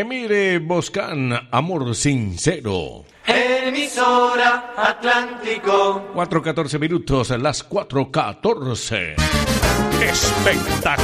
Emire Boscan, Amor Sincero. Emisora Atlántico. 4:14 minutos, las 4:14. Espectacular.